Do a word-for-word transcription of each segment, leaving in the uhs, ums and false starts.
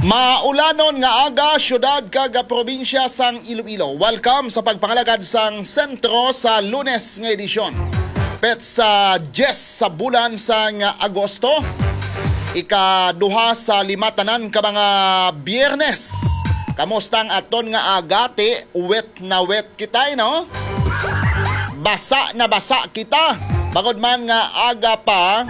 Maulanon nga aga syudad kag probinsya sang Iloilo. Welcome sa pagpangalagad sang sentro sa Lunes nga edisyon. Pet sa diyes sa bulan sang Agosto. Ikaduha sa limatanan ka mga Biyernes. Kamustang aton nga agate, wet na wet kita, no? Basa na basa kita. Bagod man nga aga pa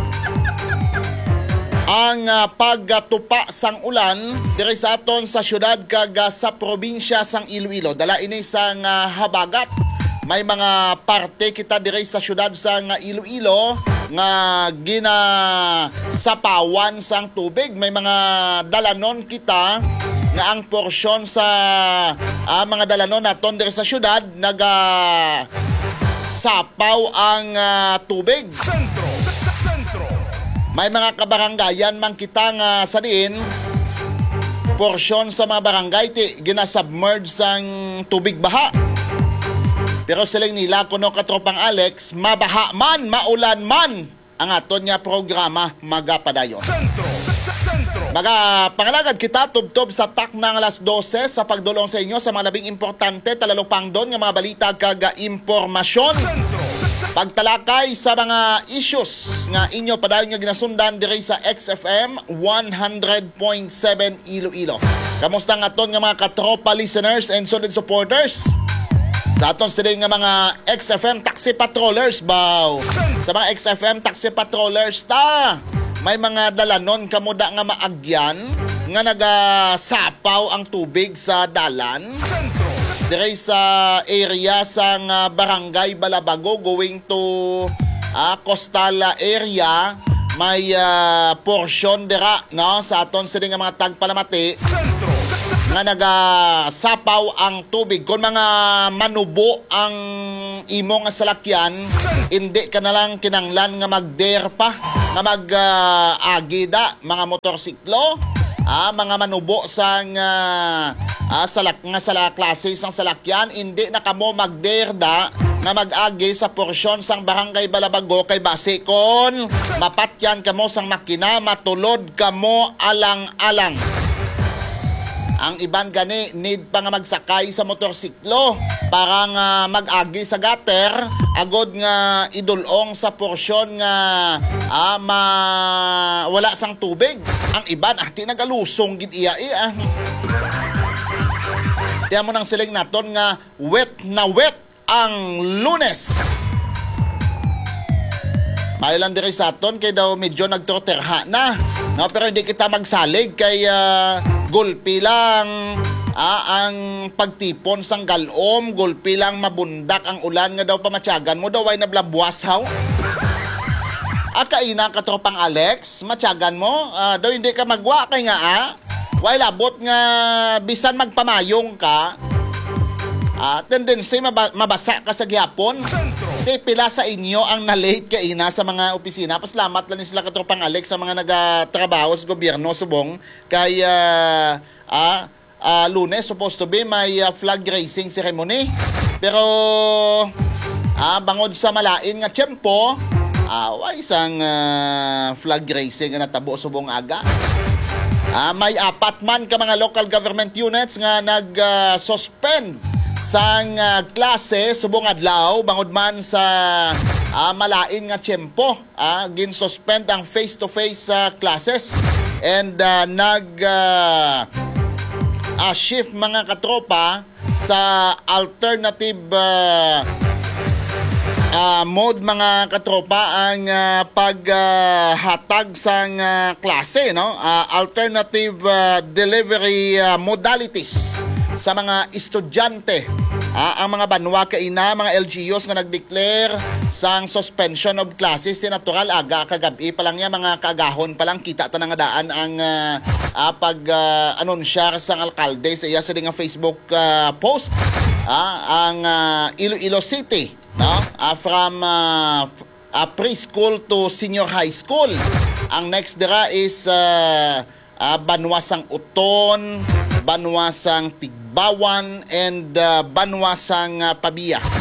ang uh, pagtupa sang ulan diri sa aton sa syudad kag uh, sa probinsya sang Iloilo. Dala ini sang uh, habagat. May mga parte kita diri sa syudad sang uh, Iloilo nga ginasapawan sang tubig. May mga dalanon kita nga ang porsyon sa uh, mga dalanon naton diri sa syudad naga sapaw ang uh, tubig. Sentro, sentro. May mga kabaranggayan man kita nga sa diin, porsyon sa mga barangay ti ginasubmerge sang tubig baha. Pero silang nila kuno katropang Alex, mabaha man, maulan man ang aton nga programa magapadayon. Sentro, sentro. Maga pangalagad kita tubtob sa tak ng alas dose sa pagdulong sa inyo sa mga labing importante talalupang doon nga mga balita kag impormasyon. Sentro. Pagtalakay sa mga issues nga inyo padayon nga ginasundan diri sa X F M one hundred point seven Iloilo. Kamusta nga aton nga mga katropa listeners and solid supporters? Sa aton sila nga mga X F M taxi patrollers baw. Sa mga X F M taxi patrollers ta, may mga dalanon kamuda nga maagyan nga nagasapaw ang tubig sa dalan. Dire sa area sang uh, Barangay Balabago going to uh, coastal area, may uh, portion dira no sa aton sila nga mga tagpalamati nga nagasapaw ang tubig. Kung mga manubo ang imo nga salakyan, hindi ka na lang kinanglan nga magder pa nga mag-agida uh, mga motorsiklo, ah, mga manubo sang uh, ah, salak nga sala klase sang salakyan, hindi na kamo magderda nga mag-agi sa porsyon sang Barangay Balabago kay base kon mapatyan kamo sang makina, matulod kamo alang-alang. Ang iban gani need pa nga magsakay sa motorsiklo para nga mag-agi sa gutter agod nga idulong sa porsyon nga ah, ma wala sang tubig. Ang iban ati nagalusong gid iya iya. Tiyan mo nang siling naton nga wet na wet ang Lunes. Mailan diri sa aton kay daw medyo nagtorterha na. No, pero hindi kita magsalig kay uh, gulpi lang ah, ang pagtipon sang galom, gulpi lang mabundak ang ulan nga daw pamatyagan mo daw ay nablabwas haw. Akaina katropang Alex, matyagan mo, uh, daw hindi ka magwa kay nga ah. Way labot nga bisan magpamayong ka, ah, tendency mab- mabasa ka sa gihapon. Kasi pila sa inyo ang na-late kaina sa mga opisina. Pasalamat lang sila katropang Alex sa mga nagatrabaho sa gobyerno subong kay uh, ah, uh, Lunes supposed to be may uh, flag raising ceremony. Pero ah, bangod sa malain nga tiyempo, ah, way isang uh, flag raising nga natabo subong aga. Ah, may apat man ka mga local government units nga nag-suspend uh, sang uh, klase subong adlaw bangod man sa uh, malain nga tiyempo. Ah, gin-suspend ang face-to-face uh, classes and uh, nag uh, uh, shift mga katropa sa alternative uh, Uh, mode mga katropa ang uh, paghatag uh, sang uh, klase, no? Uh, alternative uh, delivery uh, modalities sa mga estudyante. Uh, ang mga banwa kaina, mga L G Us nga nag-declare sang suspension of classes, ti natural aga kagabi pa lang ya mga kagahon pa lang kita ta nga daan ang uh, uh, pag uh, anunsyar sang alkalde sa iya sa nga Facebook uh, post. Uh, ang uh, Iloilo City, no? Uh, from uh, uh, preschool to senior high school. Ang next dira is uh, uh, Banwasang Uton, Banwasang Tigbawan, and uh, Banwasang uh, Pabia. So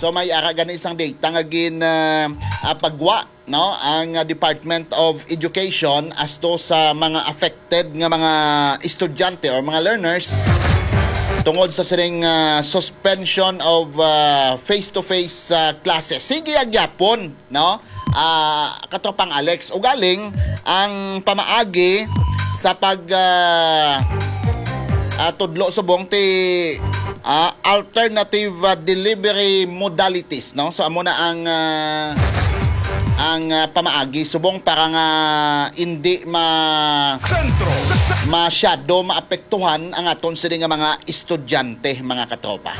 So may ara gani isang data nga gin uh, uh, pagwa no ang uh, Department of Education as to sa mga affected nga mga estudyante or mga learners tungod sa sining uh, suspension of uh, face-to-face uh, classes. Sige agyapon no uh, katropang Alex o galing ang pamaagi sa pag uh, uh, tudlo subong ti uh, alternative uh, delivery modalities no. So amo na ang uh, ang uh, pamaagi subong para nga hindi ma Sentro. masyado maapektuhan ang aton sila nga mga estudyante, mga katropa.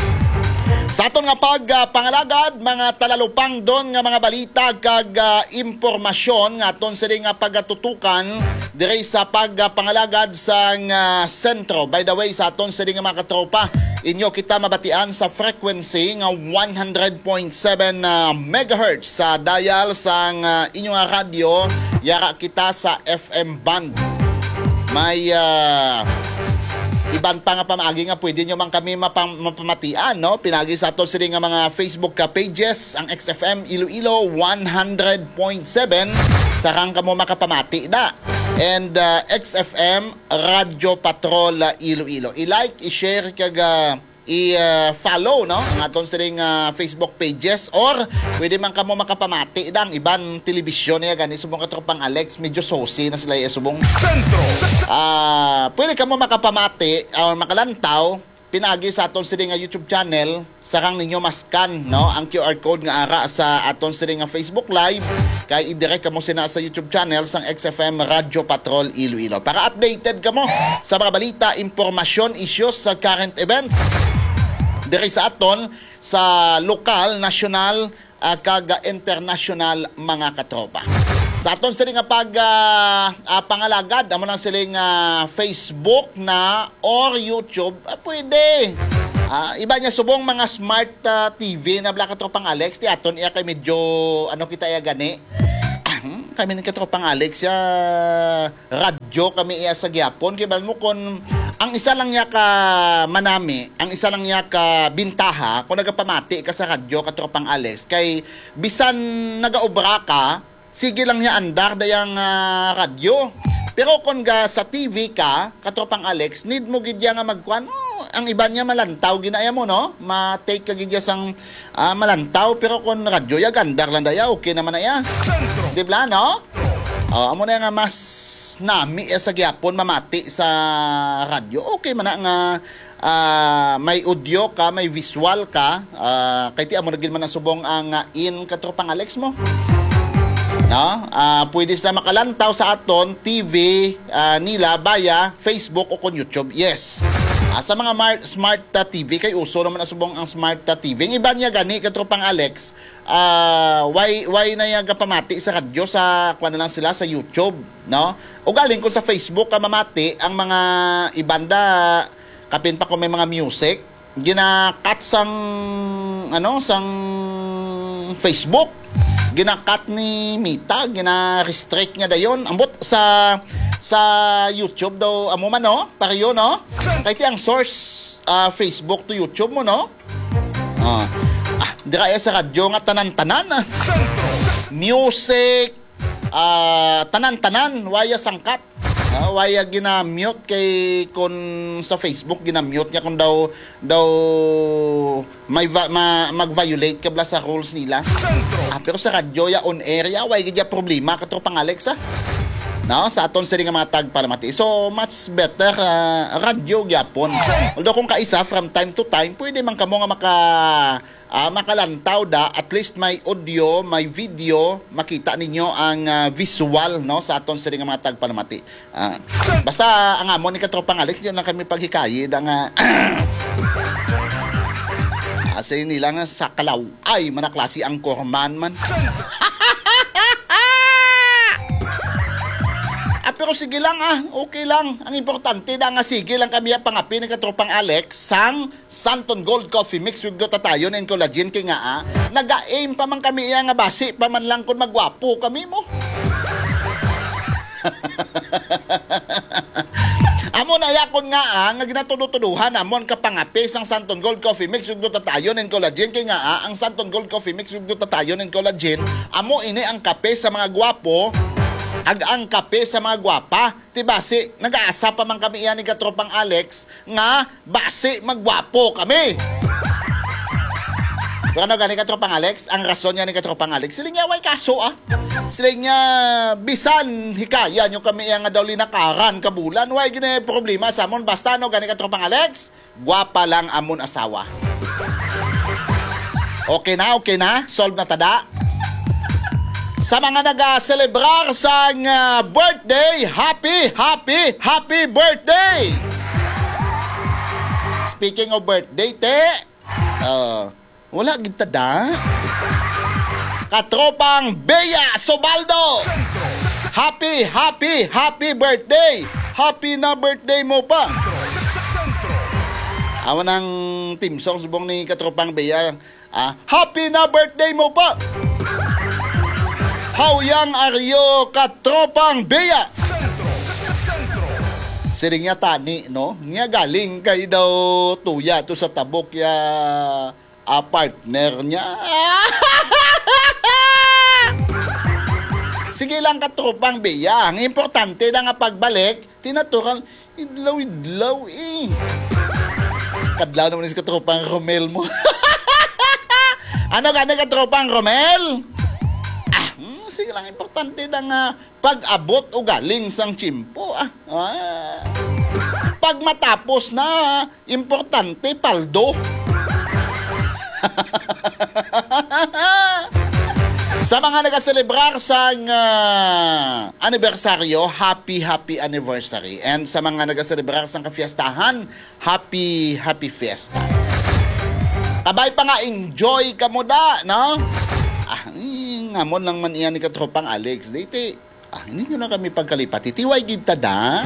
Sa aton nga pag uh, pangalagad, mga talalupang doon nga mga balita kag uh, impormasyon nga aton sila nga pagatutukan dire sa pag uh, pangalagad sa uh, sentro. By the way, sa aton sila nga mga katropa, inyo kita mabatian sa frequency nga one hundred point seven uh, megahertz sa dial sa uh, inyong radyo. Yara kita sa F M band. May uh, iban pa nga pamaagi nga pwede nyo man kami mapam- mapamatian, no? Pinagi sa ato sila nga mga Facebook ka pages, ang X F M Iloilo one hundred point seven, sarang kamo makapamati da. And uh, X F M Radio Patrol uh, Iloilo. I-like, i-share kag uh, i-follow no ang aton siling uh, Facebook pages or pwede man kamo makapamati dang iban telebisyon niya gani subong katropang Alex medyo sosi na sila subong sentro. Ah, uh, pwede kamo makapamati or uh, makalantaw pinagi sa aton siling nga YouTube channel sarang ninyo maskan no ang Q R code nga ara sa aton siling nga Facebook live kay i-direct kamo sina sa YouTube channel sang X F M Radio Patrol Iloilo para updated kamo sa mga balita, impormasyon, issues sa current events diri sa aton sa lokal, national uh, kag international mga katropa. Sa aton sila nga pag uh, uh, pangalagad amo nang sila nga Facebook na or YouTube uh, pwede. Uh, iba niya subong mga smart uh, T V na bla katropang Alex ti aton iya kay medyo ano kita iya gani. Kami ng katropang Alex ya radyo kami iya sa gyapon kay bal mo kon ang isa lang niya ka manami, ang isa lang niya ka bintaha kung nagapamati ka sa radyo katropang Alex kay bisan nagaobra ka sige lang niya andar dayang uh, radyo. Pero kung ga sa T V ka katropang Alex need mo gid nga magkuan oh, ang iba niya malantaw ginaya mo no ma-take ka gid sang uh, malantaw pero kung radyo ya gandar lang daya okay naman na ya. Di ba no? Oh, amo na nga mas nami eh, sa gyapon mamati sa radyo. Okay man na nga uh, may audio ka, may visual ka. Uh, kay ti amo na gid man subong ang uh, in katropang Alex mo. No? Uh, pwede sila makalantaw sa aton T V uh, nila via Facebook o kon YouTube. Yes. Uh, sa mga mar- smart uh, T V kay uso naman na subong ang smart uh, T V. Ang iba niya gani katropang Alex, uh, why why na yaga pamati sa radyo sa kuan na lang sila sa YouTube, no? O galing ko sa Facebook ka mamati ang mga ibanda kapin pa ko may mga music gina-cut sang ano sang Facebook. Gina-cut ni Mita, gina-restrict niya dayon. Ambot sa sa YouTube daw amo man no, pareho no. Kay ti ang source uh, Facebook to YouTube mo no. Ah, ah dira sa radyo nga tanan-tanan. Ah. Music uh, tanan-tanan waya sangkat. Uh, waya gina-mute kay kon sa Facebook gina-mute niya kung daw daw may va- ma- mag-violate ka bla sa rules nila. Ah, pero sa radyo ya on air ya waya gid problema katropang Alex ah. No, sa aton sila nga mga tagpalamati. So, much better uh, radyo gyapon. Although kung kaisa from time to time, pwede man kamo nga maka uh, makalantaw da, at least may audio, may video, makita ninyo ang uh, visual no sa aton sila nga mga tagpalamati. Uh, basta ang amon ni katropang Alex, yun lang kami paghikayi da nga Kasi nila nga sa kalaw ay manaklase ang korman man. Pero sige lang ah, okay lang. Ang importante na nga sige lang kami pangapi ng katropang Alex sang Santon Gold Coffee Mix with glutathione and collagen kay nga ah. Naga-aim pa man kami iya nga basi pa man lang kung magwapo kami mo. Amo na ya kung Amon nga ang ginatudutuduhan amon kapangapi sang Santon Gold Coffee Mix ug glutathione and collagen kay nga ah, ang Santon Gold Coffee Mix ug glutathione and collagen amo ini ang kape sa mga gwapo ag ang kape sa mga gwapa. Ti base nag-aasa pa man kami iyan ni katropang Alex nga base magwapo kami. Pero ano gani katropang Alex? Ang rason niya ni katropang Alex, sila niya way kaso ah. Sila niya bisan hikaya nyo kami nga daw linakaran kabulan. Way gini problema sa amon. Basta ano gani katropang Alex? Gwapa lang amon asawa. Okay na, okay na? Solve na tada? Sa mga nag-celebrar sa uh, birthday, happy, happy, happy birthday! Speaking of birthday, te, uh, wala gintada. Katropang Bea Sobaldo. Happy, happy, happy birthday. Happy na birthday mo pa. Awan ng team song subong ni Katropang Bea. Ah, happy na birthday mo pa. Hawyang Aryo Katropang Bea. Siring niya tani, no? Niya galing kay daw tuya to sa tabok ya a partner niya. Sige lang Katropang Bea. Ang importante na nga pagbalik, tinatural, idlaw-idlaw eh. Kadlaw naman si Katropang Romel mo. Ano ganda Katropang Romel? Ah, hmm, sige lang, importante na nga pag-abot o galing sang chimpo. Ah, ah. Pag matapos na, importante paldo. Sa mga nag-celebrar sa uh, anibersaryo, happy, happy anniversary. And sa mga nag-celebrar sa kafiestahan, happy, happy fiesta. Kabay pa nga, enjoy ka mo da, no? Ah, eh, ngamon lang man iyan ni Katropang Alex. Dito, ah, hindi nyo na kami pagkalipat. Itiway gita da.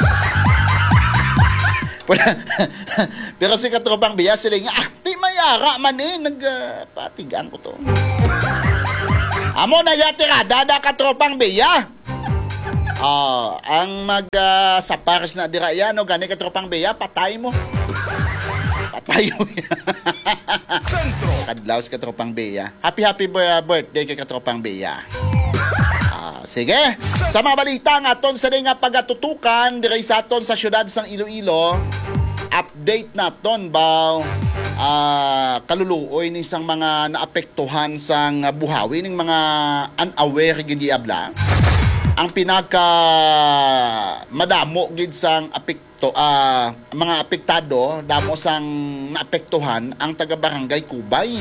Pero si Katropang Bea, sila nga, ah, di mayara man eh, nagpatigaan uh, ko to. Amo na yatira, dada Katropang Bea. Oh, ang mag uh, sa Paris na dira yan, no, gani Katropang Bea, patay mo. Patay mo. Kadlaw si Katropang Bea. Happy happy birthday kay Katropang Bea. Ah, sige. Sa mga balita nga aton sa nga pagatutukan diri sa aton sa syudad sang Iloilo, update naton ba uh, kaluluoy ni sang mga naapektuhan sang buhawi ning mga unaware gid abla. Ang pinaka madamo gid sang apekto uh, mga apektado damo sang naapektuhan ang taga Barangay Kubay.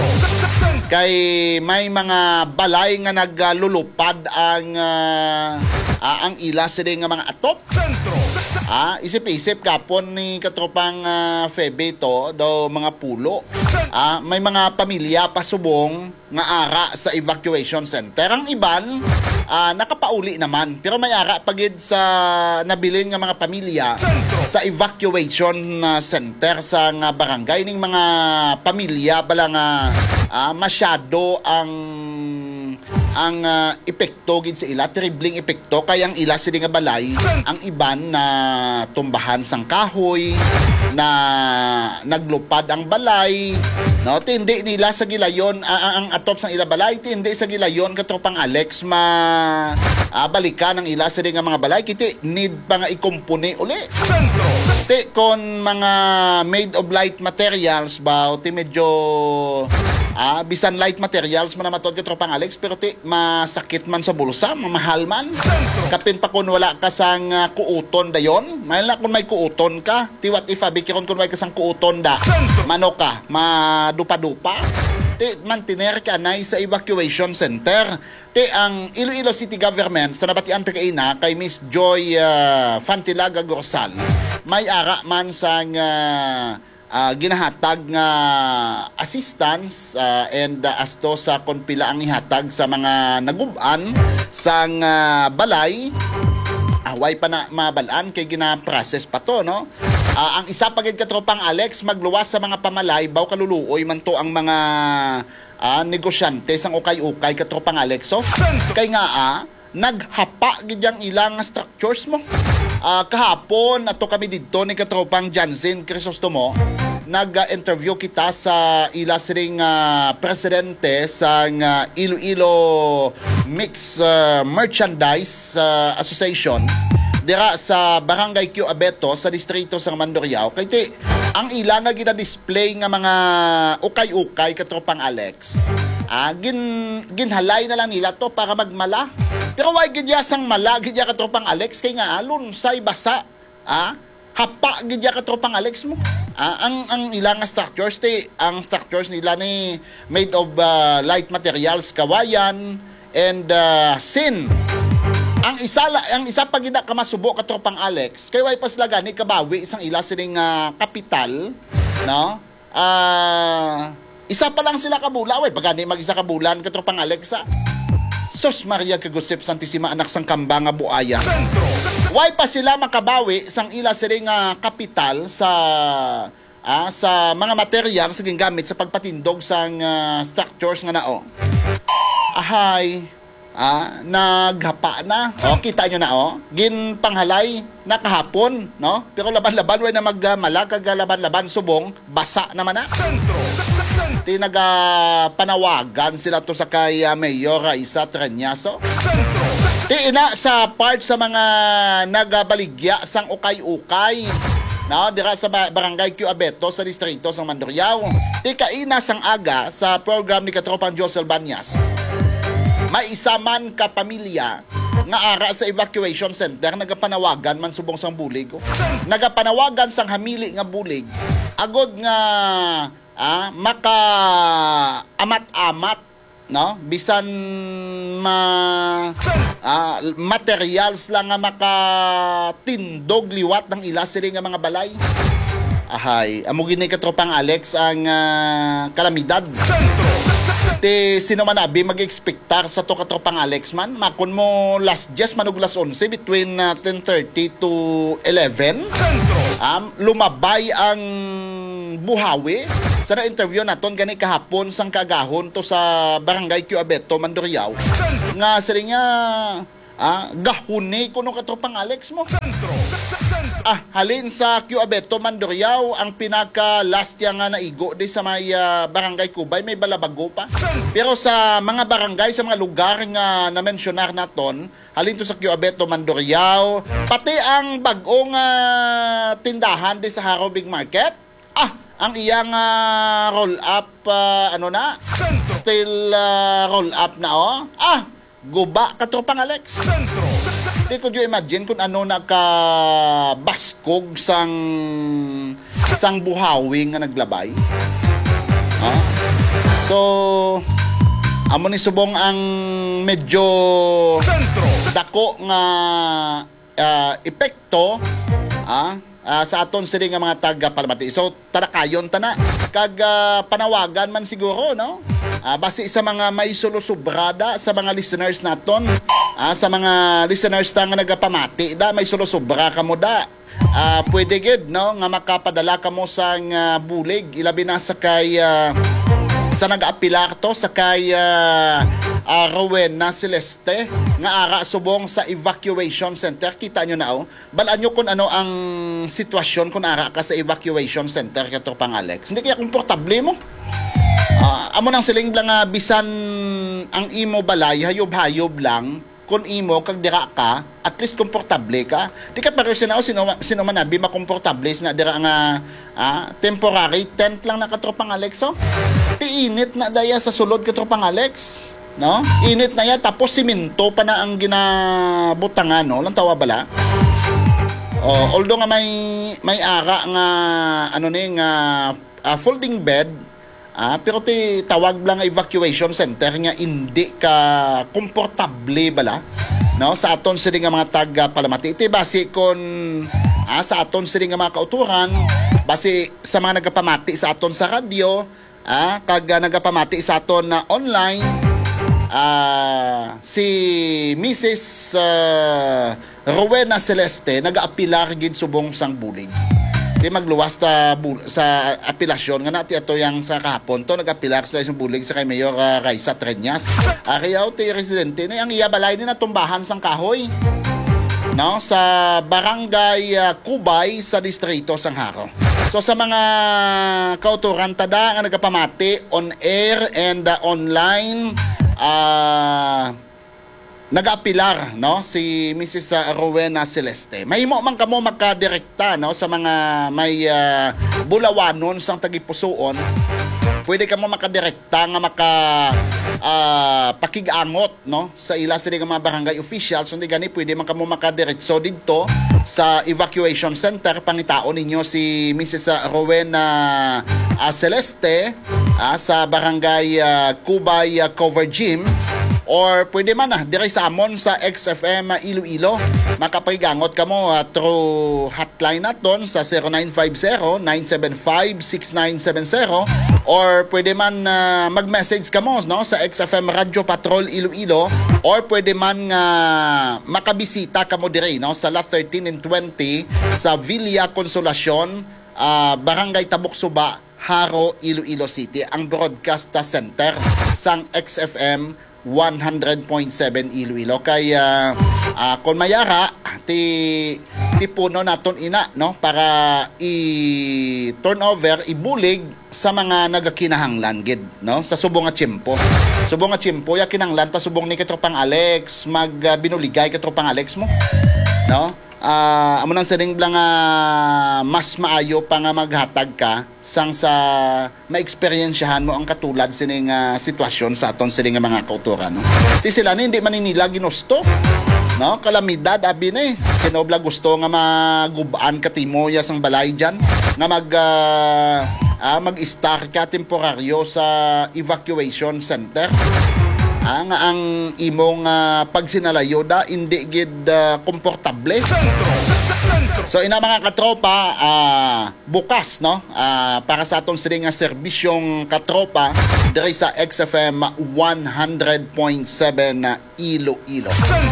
Kay may mga balay nga naglulupad ang uh, uh, ang ila sila nga mga atop. Ah, isip-isip kapon ni Katropang uh, Febe to daw mga pulo. Ah, may mga pamilya pasubong nga ara sa evacuation center. Ang iban uh, nakapauli naman pero may ara pagid sa nabilin nga mga pamilya sa evacuation uh, center sa nga barangay ning mga pamilya bala nga uh, masyado ang ang uh, epekto gid sa ila, tribling epekto kay ang ila sila nga balay, ang iban na tumbahan sang kahoy na naglupad ang balay, no, tindi nila sa gilayon uh, ang atop sang ila balay, tindi sa gilayon Katropang Alex ma uh, balikan ang ila sila nga mga balay kiti need pa nga ikumpuni uli. Ti kon mga made of light materials ba ti medyo ah, bisan light materials man namatod Katropang Alex pero ti masakit man sa bulsa, mamahal man. Kapin pa kun wala ka sang uh, kuuton dayon, may na kun may kuuton ka, ti what if abi kun kun may kasang kuuton da, mano ka, madupa-dupa. Ti mantiner ka nay sa evacuation center. Ti ang Iloilo City Government sa nabatian ta kaina kay Miss Joy uh, Fantilaga Gorsal, may ara man sang uh, Uh, ginahatag nga assistance uh, and uh, asto sa kon pila ang ihatag sa mga nagub-an sang uh, balay away pa na mabalaan kay gina-process pa to, no? Uh, ang isa pagid Katropang Alex magluwas sa mga pamalay baw kaluluoy man to ang mga uh, negosyante sang ukay-ukay Katropang Alex. So kay nga ah, naghapa gidyang ilang structures mo. Uh, kahapon ato kami dito ni katropang Jansen Crisostomo, nag-interview kita sa ila siring uh, presidente sa uh, Iloilo Mix uh, Merchandise uh, Association dira sa Barangay Q Abeto sa distrito sa Mandurriao. Kay ti ang ila nga gina-display nga mga ukay-ukay katropang Alex. Ah, gin ginhalay na lang nila to para magmala. Pero why gidya sang mala gidya katropang Alex kay nga alon say basa. Ah, hapa gidya katropang Alex mo. Ah, ang ang ilang structures ti ang structures nila ni made of uh, light materials, kawayan and uh, sin. Ang isa ang isa pa gid ka masubo katropang Alex kay way pas lagani kabawi isang ila sining uh, kapital, no? Ah, isa pa lang sila kabula way pagani mag-isa ka bulan katropang Alex. Ah. Sos Maria kagusip santisima anak sang kamba nga buaya. Why pa sila makabawi sang ila siring uh, kapital sa ah, sa mga material sa gingamit sa pagpatindog sang uh, structures nga nao. Ahay, ah, naghapa na. O, kita nyo na o. Gin panghalay na kahapon, no? Pero laban-laban way na magmala kag laban-laban subong basa naman na. Tinagapanawagan sila to sa kay uh, Mayor Raisa Treñaso. Ti ina sa part sa mga nagabaligya sang ukay-ukay. No, dira sa Barangay Q Abeto sa distrito sang Mandurriao. Ti kaina sang aga sa program ni katropang Josel Banyas. May isa man ka pamilya nga ara sa evacuation center nagapanawagan man subong sang bulig. Nagapanawagan sang hamili nga bulig. Agod nga ah, maka amat-amat, no? Bisan ma ah, materials lang nga makatindog liwat ng ila sila nga mga balay. Ahay, amo gini katropang Alex ang uh, kalamidad. Ti sino man abi mag-expectar sa to katropang Alex man, makon mo last yes manug last onse between uh, ten thirty to eleven. Um, lumabay ang buhawi. Sa na-interview naton gani kahapon sang kagahon to sa Barangay Q Abeto, Mandurriao. Nga sila nga ah, gahuni kuno katropang Alex mo. Ah, halin sa Q Abeto, Mandurriao, ang pinaka last yang nga naigo di sa may uh, Barangay Kubay, may balabago pa. Pero sa mga barangay, sa mga lugar nga na-mentionar naton, halin to sa Q Abeto, Mandurriao, pati ang bagong uh, tindahan di sa Haro Big Market, ah, ang iyang uh, roll up, uh, ano na, still uh, roll up na oh, ah, guba katropang Alex. Di ko dyo imagine kung ano nakabaskog sang sang buhawi nga naglabay. Ah? So, amo ni subong ang medyo dako nga uh, epekto ah, uh, sa aton sila nga mga taga-palamati. So, tarakayon ta na. Kag uh, panawagan man siguro, no? Uh, base sa mga may sulusubrada sa mga listeners naton, uh, sa mga listeners ta nga nagapamati da, may sulusubra ka mo da. Uh, pwede gid, no? Nga makapadala ka mo sa uh, bulig. Ilabi na sa kay... Uh, sa nag-apilar to sa kay uh, uh, Rowena Celeste nga ara subong sa evacuation center. Kita nyo na oh. Balaan nyo kung ano ang sitwasyon kung ara ka sa evacuation center katropang Alex. Hindi kaya komportable mo. Uh, amo nang siling lang uh, bisan ang imo balay hayob-hayob lang kung imo kag dira ka at least komportable ka. Di ka pero sino sino sino man abi makomportable na dira nga ah, temporary tent lang na katropang Alex oh. Ti init na daya sa sulod katropang Alex, no? Init na ya tapos simento pa na ang ginabutangan no. Lang tawa bala. Oh, although nga may may ara nga ano ni nga uh, folding bed. Ah, pero ti tawag lang evacuation center nga hindi ka komportable bala, no? Sa aton sila nga mga taga Palamati iti base kon ah, sa aton sila nga mga kauturan base sa mga nagapamati sa aton sa radyo, ah, kag nagapamati sa aton na online, ah, si Missus Uh, Rowena Celeste nagaapilar gid subong sang bulig. Di magluwas ta bu- sa apilasyon nga nati ato yang sa kahapon to nagapilar sa isang bulig sa kay Mayor uh, Raisa Treñas. Ariyaw ti residente na ang iyabalay ni natumbahan sang kahoy. No, sa barangay uh, Kubay sa distrito Sangharo. So sa mga kauturan tada nga nagapamati on air and uh, online uh, nag-apilar no si Missus Rowena Celeste. Mahimo man kamo makadirekta no sa mga may uh, bulawanon sang tagipusoon. Pwede kamo makadirekta nga maka uh, pakigangot no sa ila sa mga barangay officials undi gani pwede man kamo makadiretso didto sa evacuation center pangitaon ninyo si Missus Rowena uh, Celeste uh, sa barangay uh, Kubay uh, Cover Gym. Or pwede man na, dire sa amon sa X F M Iloilo. Makapagigangot ka mo uh, through hotline naton sa zero nine five zero, nine seven five, six nine seven zero. Or pwede man uh, mag-message ka mo no, sa X F M Radio Patrol Iloilo. Or pwede man uh, makabisita ka mo dire no, sa lot thirteen and twenty sa Villa Consolacion, uh, Barangay Tabuksuba, Haro, Iloilo City. Ang broadcast center sang X F M one hundred point seven Iloilo. Kaya uh, kung mayara ti ti puno naton ina no para i turn over ibulig sa mga nagakinahanglan gid no sa subong nga tiyempo. Subong nga tiyempo ya kinahanglan ta subong ni katropang Alex mag uh, binuligay katropang Alex mo no. Uh, amo nang sining blang uh, mas maayo pa nga maghatag ka sang sa ma-experiensyahan mo ang katulad sining uh, sitwasyon sa aton sining mga kauturan no. Ti sila ni hindi maninila ginusto no kalamidad abi ni sinobla gusto nga magubaan katimo ya sang balay diyan nga mag uh, uh, mag-start ka temporaryo sa evacuation center. Ang ang imong uh, pagsinalayo da hindi gid uh, komportable. So ina mga katropa uh, bukas no uh, para sa aton sining nga serbisyong katropa diri sa X F M one hundred point seven na Iloilo.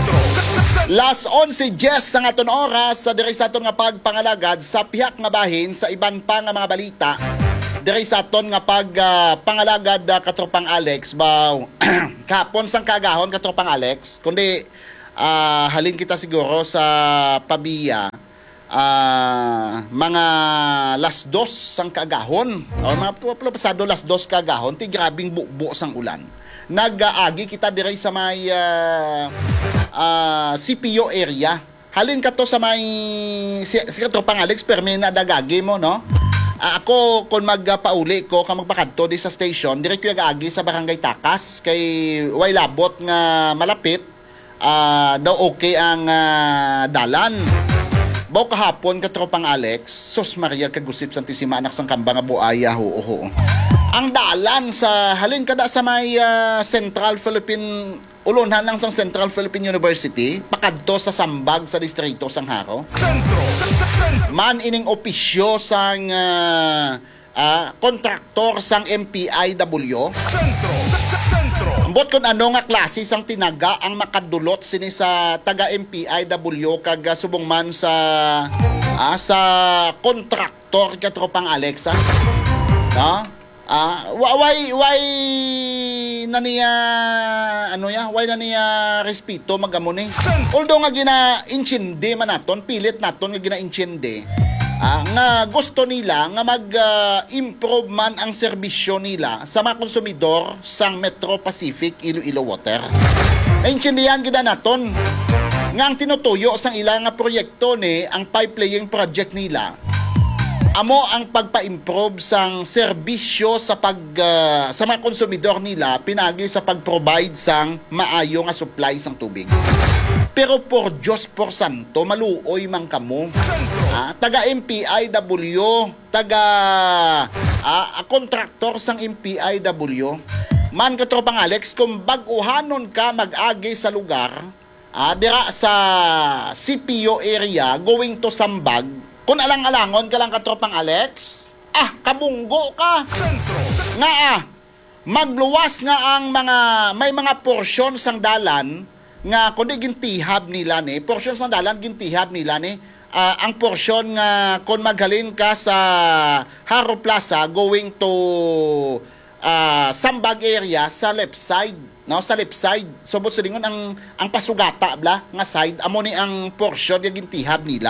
Last onse Jess sa aton oras sa diri sa aton nga pagpangalagad sa pihak nga bahin sa iban pa nga mga balita. Diri sa aton nga pag uh, pangalagad uh, katropang Alex baw kapon sang kagahon katropang Alex kundi uh, halin kita siguro sa Pabia uh, mga las dos sang kagahon o mga pasado las dos kagahon ti grabing bukbo sang ulan nag-aagi kita diri sa may uh, uh, C P O area halin ka to sa may si, si katropang Alex permi na dagagi mo no. Uh, ako, kung magpauli ko, kung magpakadto di sa station, direct ko yung sa Barangay Takas, kay way labot nga malapit, uh, daw okay ang uh, dalan. Baw kahapon, katropang Alex, sos Maria kagusip santisima anak sang kamba nga buaya, ho, ho. Ang dalan sa, halin kada sa may uh, Central Philippine, ulunhan lang sa Central Philippine University, pakadto sa Sambag sa distrito Sangharo. Man ining opisyo sang uh, uh, kontraktor sang M P I W. Ambot kun ano nga klase sang tinaga ang makadulot sini sa taga M P I W kag subong man sa uh, sa kontraktor katropang Alexa. No? Ah, uh, why why na niya ano ya, why na niya respeto magamon eh. Although nga gina-inchinde man naton, pilit naton nga gina-inchinde. Ah, nga gusto nila nga mag-improve uh, man ang serbisyo nila sa mga konsumidor sang Metro Pacific Iloilo Water. Naintindihan gid naton nga ang tinutuyo sang ilang nga proyekto ni ang pipe-laying project nila. Amo ang pagpa-improve sang serbisyo sa pag uh, sa mga konsumidor nila pinagi sa pag-provide sang maayo nga supply sang tubig. Pero por Diyos por santo maluoy man kamo. Ah, taga M P I W, taga ah, kontraktor sang M P I W. Man katropang Alex kung bag-uhanon ka mag-agi sa lugar, ah, dira sa C P O area going to Sambag. Kung alang-alangon ka lang katropang Alex, ah, kabunggo ka. Nga ah, magluwas nga ang mga, may mga porsyon sang dalan, nga kundi gintihab nila ni, porsyon sang dalan gintihab nila ni, uh, ang porsyon nga kung maghalin ka sa Haro Plaza going to uh, Sambag area sa left side, no, sa left side subot sa lingon ang ang pasugata bla nga side amo ni ang porsyon nga gintihab nila.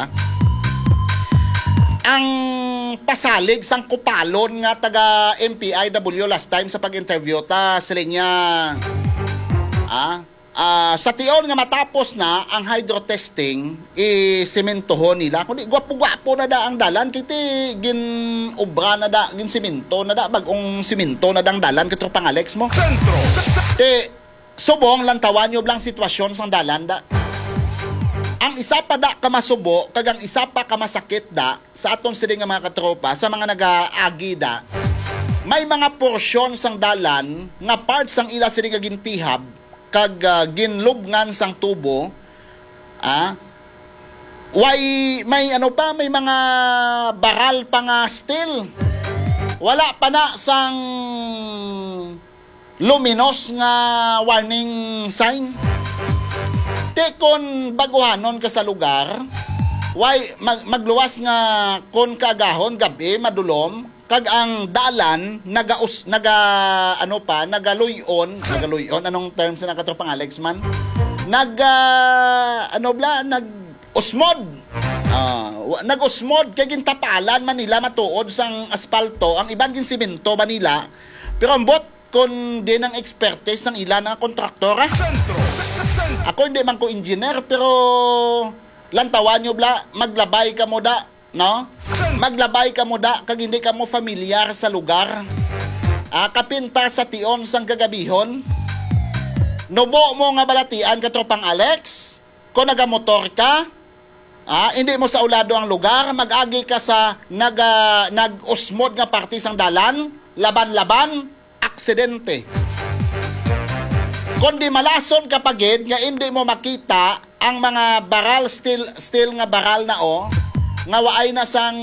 Ang pasalig sang kupalon nga taga M P I W last time sa pag-interview ta sila niya ah, ah sa tion nga matapos na ang hydro-testing i-sementohon nila kundi gwapo-gwapo na da ang dalan kiti gin obra na da gin semento na da bagong semento na dang dalan katro pang Alex mo sentro te subong lantawan nyo blang sitwasyon sang dalan da. Ang isa pa da ka masubo, kag ang isa pa ka masakit da sa aton sila nga mga katropa, sa mga nag-aagi da, may mga porsyon sang dalan nga parts sang ila sila nga gintihab kag uh, ginlubngan sang tubo, ah, way, may ano pa, may mga baral pa nga steel. Wala pa na sang luminous nga warning sign. Te kon baguhanon ka sa lugar, why mag, magluwas nga kon kaagahon gabi madulom kag ang dalan naga naga ano pa nagaluyon nagaluyon anong terms na nakatropang Alex man naga ano bla nag usmod uh, nag usmod kay gintapalan Manila matuod sang asfalto ang iban gin semento Manila pero ambot kon din ang expertise ng ilan nga kontraktora. Ako hindi man ko engineer pero lantawan nyo bla maglabay ka mo da, no? Maglabay ka mo da kag hindi ka mo familiar sa lugar. Ah, kapin pa sa tion sang gagabihon. Nubo mo nga balatian ka tropang Alex. Kung nagamotor ka, ah, hindi mo sa ulado ang lugar, mag-agi ka sa nag uh, nag-usmod nga parte sang dalan, laban-laban aksidente. Kundi malason kapagid nga hindi mo makita ang mga baral steel steel nga baral na o nga waay na sang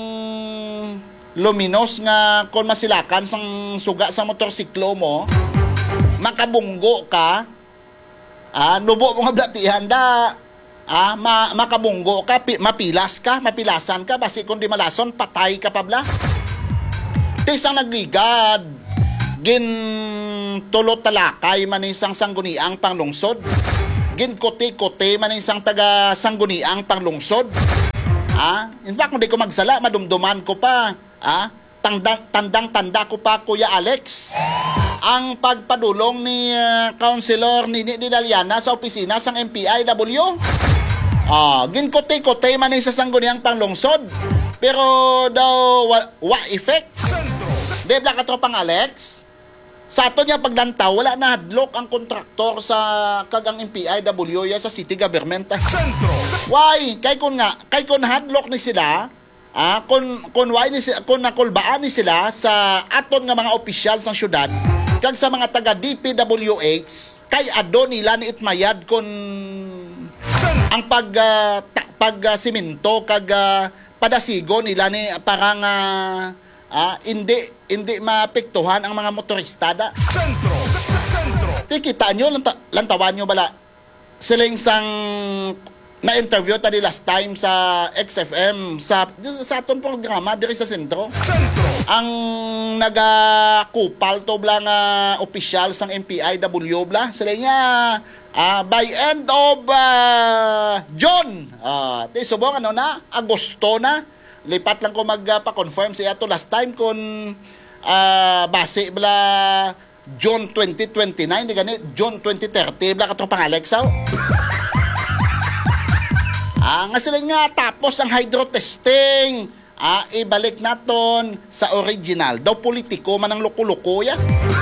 luminos nga kon masilakan sang suga sa motorsiklo mo makabunggo ka ah nubo mo nga blatihan da ah ma, makabunggo ka pi, mapilas ka mapilasan ka basi kundi malason patay ka pa bla tisang nagligad gin tulot talakay man isang sangguniang panglungsod gin kote-kote man isang taga sangguniang panglungsod ah in fact hindi ko magsala madumduman ko pa ah tandang tandang tanda ko pa Kuya Alex ang pagpadulong ni uh, Councilor Nini Didaliana sa opisina sang M P I W ah gin kote-kote man isang sangguniang panglungsod pero daw wa, wa effect de bla katropang Alex. Sa ato niya paglantaw, wala na hadlok ang kontraktor sa kagang M P I W ya sa city government. Sentro. Why? Kay kun nga, kay kun hadlok ni sila, ah, kun kun why ni kun nakulbaan ni sila sa aton nga mga opisyal sa syudad, kag sa mga taga D P W H, kay adto nila ni itmayad kun ang pag uh, ta, pag uh, simento kag uh, padasigo nila ni parang uh, Ah, hindi hindi mapektuhan ang mga motorista da. Sentro, sentro. Tikita nyo lanta, lantawan nyo bala. Siling sang na-interview tadi last time sa X F M sa sa aton programa diri sa sentro. Sentro. Ang naga-kupal to bla nga opisyal sang M P I W bla. Sila nga ah, by end of uh, June. Ah, ti subong ano na Agosto na. Lipat lang ko magpa-confirm siya to last time kung uh, base bla June twenty twenty-nine di gani June twenty thirty bla katropang Alexaw. Ah nga sila nga tapos ang hydro testing. Ah ibalik naton sa original. Daw politiko man ang loko-loko ya.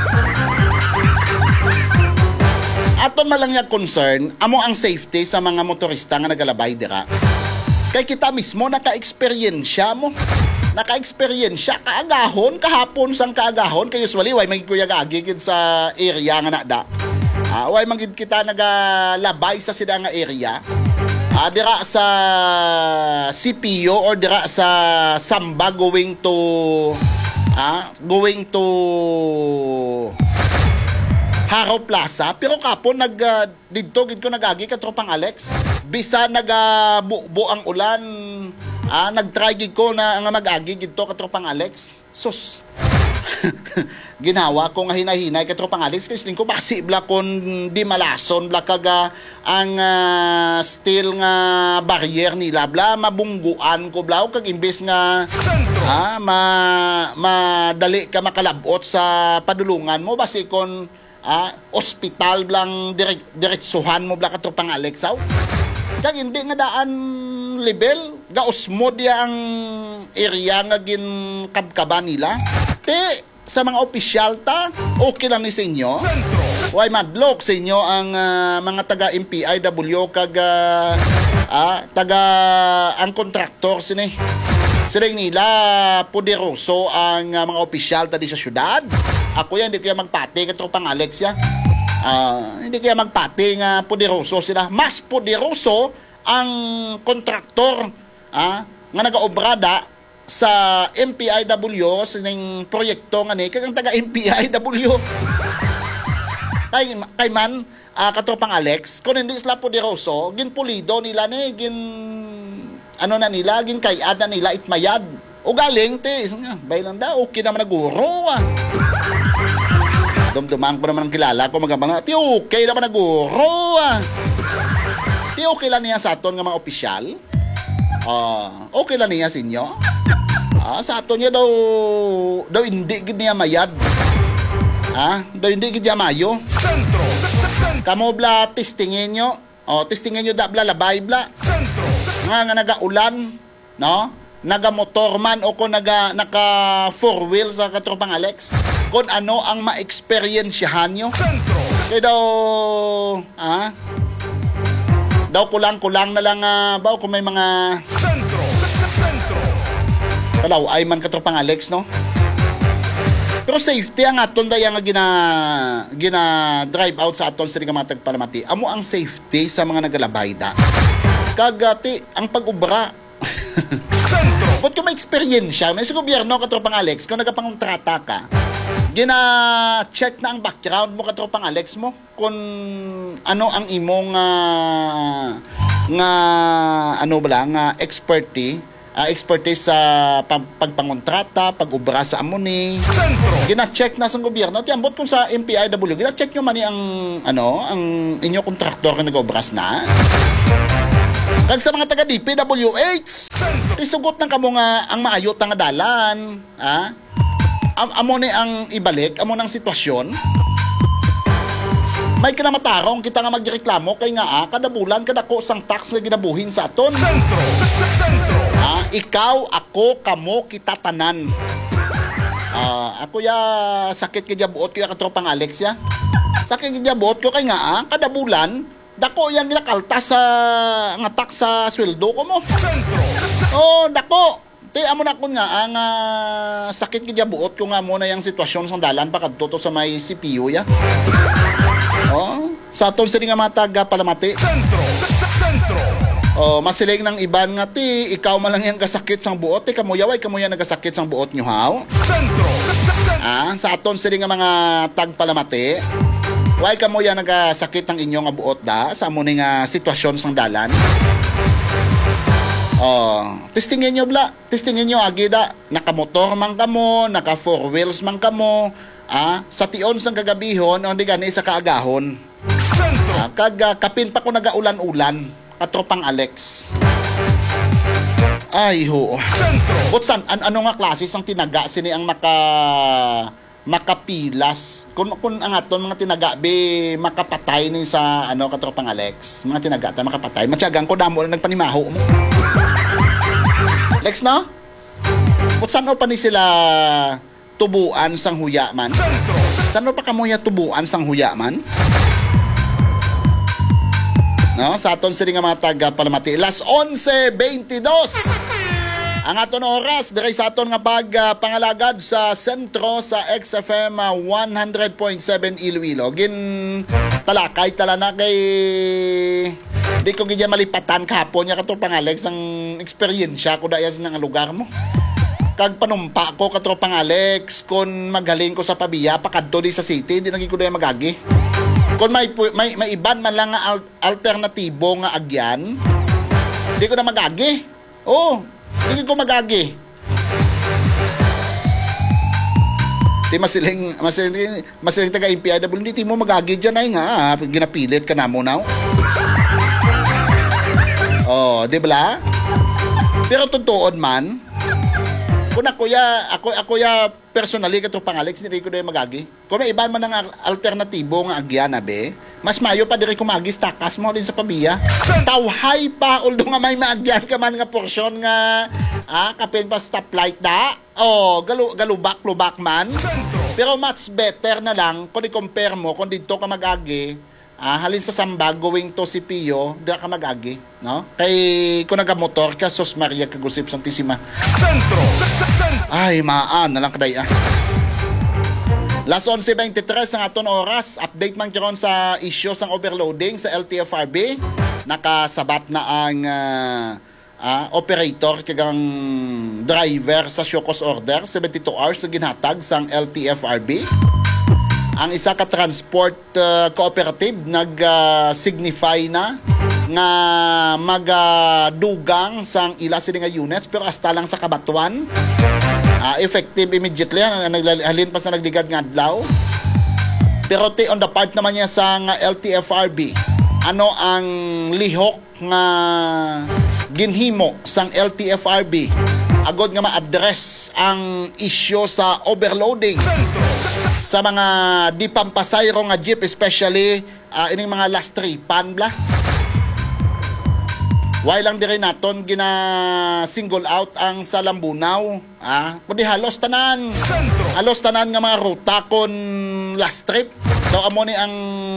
Aton malang yung concern amo ang safety sa mga motorista nga nagalabay dira. Kay kita mismo naka-experiensya mo. Naka-experiensya kaagahon kahapon sang kaagahon kay usually way magikuya agigid sa area nga nada. Ah, way magid kita nagalabay sa sida nga area. Ah, dira sa C P O or dira sa Samba going to ah going to Haro Plaza, pero kapon nag uh, didto gid ko nagagi ka tropang Alex. Bisa nag uh, bu, bu ang ulan, ah nagtry gid ko na nga mag-agi gid to ka tropang Alex. Sus. Ginawa ko nga hinahinay ka tropang Alex kasi ko basi bla kon di malason bla kaga ang uh, steel nga barrier nila bla mabungguan ko bla kag imbes nga ah ma madali ka makalabot sa padulungan mo basi kon ah ospital blang direk diretsuhan mo bla ka tropang Alex aw kag hindi nga daan level ga usmod ya ang area nga gin kabkaban nila te sa mga opisyal ta, okay lang ni sa inyo. Why madlock sa inyo ang uh, mga taga M P I W kag uh, ah, taga ang kontraktor sini. Sila nila poderoso ang uh, mga opisyal ta di sa syudad. Ako yan, hindi kaya magpati ka tropang Alex ya. Uh, hindi kaya magpati nga poderoso sila. Mas poderoso ang kontraktor ah, nga nagaobrada sa M P I W sa ning proyekto nga ni kag taga M P I W kay kay man uh, katropang Alex kun hindi sila poderoso gin pulido nila ni gin ano na nila gin kayad na nila itmayad o galing te baylan da okay naman naguro ah dumduman ko naman ang kilala ko magabang ti okay naman naguro ah ti okay lang niya sa aton nga mga opisyal uh, okay lang niya sa inyo. Ah, sa ato niya daw daw hindi gid niya mayad. Ah, daw hindi gid niya mayo. Kamo bla testingin nyo. Oh, testingin nyo da bla labay bla. Nga nga nagaulan, no? Naga motor man o ko naga naka four wheel sa katropang Alex. Kung ano ang ma-experiensyahan nyo. Kaya daw ah daw kulang-kulang na lang uh, ba kung may mga Kalaw, ay man katropang Alex, no? Pero safety ang aton daya nga gina, gina drive out sa aton sa mga tagpalamati. Amo ang safety sa mga nagalabay da. Kagati, ang pag-ubra. Ba't kung may experience siya, may sa gobyerno katropang Alex, kung nagapangontrata ka, gina-check na ang background mo katropang Alex mo kung ano ang imong uh, nga ano ba nga expertise Uh, expertise sa pag pagpangontrata, pag-ubra sa amoni. Gina-check na sa gobyerno. Tiambot kung sa M P I W, gina-check nyo man ang ano, ang inyo kontraktor na nag-obras na. Kag sa mga taga D P W H, isugot ng kamo nga ang maayot nga dalan, ha? Am amo ni ang ibalik, amo nang sitwasyon. May kinamatarong kita nga magreklamo kay nga ah, kada bulan kada ko sang tax nga ginabuhin sa aton. Sentro, sentro. Ah, ikaw, ako, kamo, kita tanan. Ah, ako ya sakit kay buot ko ya katropang Alex ya. Sakit kay buot ko kay nga ah, kada bulan dako yang ginakalta sa nga tax sa sweldo ko mo. Sentro. Oh, dako. Ti amo na kun nga ang uh, sakit kay buot ko nga mo na yang sitwasyon sang dalan pa kadto sa may C P U ya. Oh, sa aton sila nga mga taga palamati. Sentro, sentro. Oh, masiling ng iban nga ti, ikaw man lang yang kasakit sang buot, ti kamuyaway kamuya nagasakit sang buot nyo haw. Sentro, ah, sa aton sila nga mga tag palamati. Way kamuya nagasakit ang inyo nga buot da sa amo ni nga sitwasyon sang dalan. Oh, testingin nyo bla, testingin nyo agi da, nakamotor man kamo, naka four wheels man kamo. Ah, sa tion sang kagabihon o di gani sa kaagahon. Ah, kag uh, kapin pa ko nagaulan-ulan katropang Alex. Ay ho. Butsan an ano nga klase sang tinaga sini ang maka makapilas. Kun kun ang aton mga tinaga be makapatay ni sa ano katropang Alex. Mga tinaga ta makapatay. Matyagang ko damo na nagpanimaho mo. Lex no? Butsan o pa ni sila tubuan sang huya man. Sano pa kamuya tubuan sang huya man? No, sa aton sila nga mga taga palamati. Las onse twenty-two. Ang aton oras diri sa aton nga pag uh, pangalagad sa sentro sa X F M uh, one hundred point seven Iloilo. Gin talakay tala na kay di ko gidya malipatan kahapon nya kato pang Alex ang experience ko dayas nang lugar mo. Kag panumpa ko katropang Alex kun magaling ko sa pabiya pakadto di sa city di naging ko na magagi. Kung may may may iban man lang nga al- alternatibo nga agyan, di ko na magagi. Oh, di ko magagi. Di masiling masiling masiling taga M P I W di mo magagi diyan ay nga ginapilit ka na mo now. Oh, di ba? Pero tutuod man, kung ako ya, ako, ako ya personally kato pang Alex, hindi ko na magagi. Kung may iba man ng alternatibo nga agyan, abe, mas mayo pa diri kumagi, takas mo din sa pabiya. Tawhay pa, although nga may maagyan ka man nga porsyon nga, ah, kapin pa stoplight da, oh, galu, galubak-lubak man. Pero much better na lang, kung i-compare mo, kung dito ka magagi, ah, halin sa Sambag, going to C P O, di ka magagi, no? Kay, kung nagamotor ka, Sos Maria Kagusip Santisima. Sentro! Ay, maan na lang kaday, ah. Las eleven twenty-three ang aton oras, update man kiron sa issue sang overloading sa L T F R B. Nakasabat na ang uh, uh, operator kagang driver sa show cause order, seventy-two hours na ginhatag sang L T F R B. Ang isa ka transport uh, cooperative nag-signify uh, na nga magadugang sang ila sila nga units pero hasta lang sa kabatuan. Uh, effective immediately, naghalin pa sa nagligad nga adlaw. Pero te, on the part naman niya sa nga L T F R B, ano ang lihok nga ginhimo sang L T F R B agod nga ma-address ang issue sa overloading sa mga di pampasayro nga jeep, especially uh, ining mga last tripan bla. Why lang di rin naton gina single out ang sa Lambunaw, ah, kundi halos tanan. Halos tanan nga mga ruta kon last trip. So amo ni ang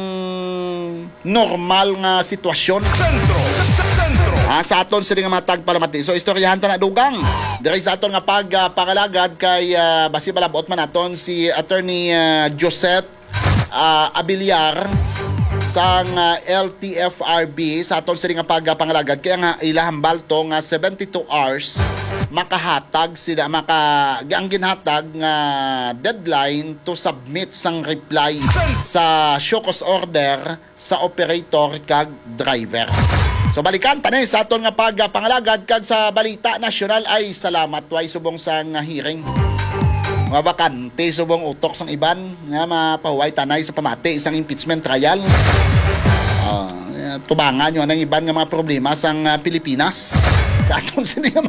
normal nga sitwasyon. Ah, sa aton sila nga matag palamati. So istoryahan ta na dugang. Diri sa aton nga pag uh, pangalagad kay uh, basi balabot man naton si Attorney uh, Josette uh, Abiliar sang uh, L T F R B sa aton sila nga pag uh, pangalagad kaya nga ilahambal to nga seventy-two hours makahatag sila maka ang ginhatag nga deadline to submit sang reply sa show cause order sa operator kag driver. So balikan tanay sa aton nga pag uh, pangalagad kag sa balita nasyonal ay salamat way subong sang uh, hearing. Mga bakante subong utok sang iban nga mapahuway tanay sa pamati isang impeachment trial. Uh, tubangan yun ang iban nga mga problema sang uh, Pilipinas. Sa aton sila